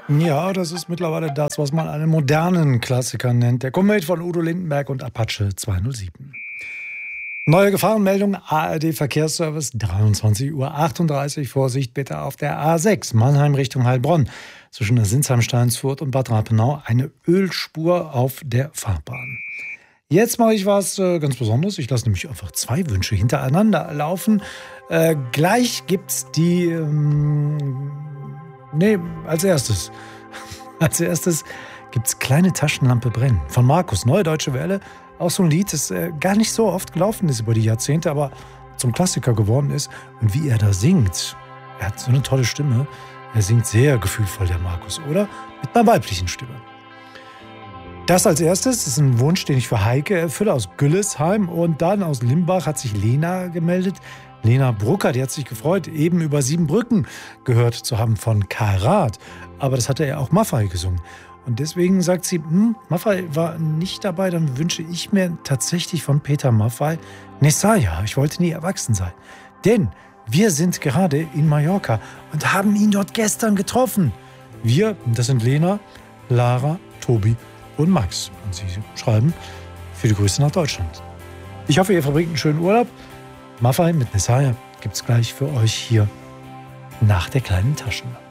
Ja, das ist mittlerweile das, was man einen modernen Klassiker nennt. Der Komet von Udo Lindenberg und Apache 207. Neue Gefahrenmeldung, ARD-Verkehrsservice, 23:38 Uhr. Vorsicht bitte auf der A6, Mannheim Richtung Heilbronn. Zwischen Sinsheim-Steinsfurt und Bad Rapenau eine Ölspur auf der Fahrbahn. Jetzt mache ich was ganz Besonderes. Ich lasse nämlich einfach 2 Wünsche hintereinander laufen. Gleich gibt's die... als erstes. Als erstes gibt's Kleine Taschenlampe brennen von Markus, Neue Deutsche Welle. Auch so ein Lied, das gar nicht so oft gelaufen ist über die Jahrzehnte, aber zum Klassiker geworden ist. Und wie er da singt, er hat so eine tolle Stimme. Er singt sehr gefühlvoll, der Markus, oder? Mit einer weiblichen Stimme. Das als erstes ist ein Wunsch, den ich für Heike erfülle aus Güllesheim. Und dann aus Limbach hat sich Lena gemeldet. Lena Brucker, die hat sich gefreut, eben über Siebenbrücken gehört zu haben von Karat. Aber das hatte ja auch Maffay gesungen. Und deswegen sagt sie, Maffay war nicht dabei, dann wünsche ich mir tatsächlich von Peter Maffay Nessaya. Ich wollte nie erwachsen sein. Denn wir sind gerade in Mallorca und haben ihn dort gestern getroffen. Wir, das sind Lena, Lara, Tobi und Max. Und sie schreiben, viele Grüße nach Deutschland. Ich hoffe, ihr verbringt einen schönen Urlaub. Maffay mit Nessaya gibt's gleich für euch hier nach der kleinen Taschenlampe.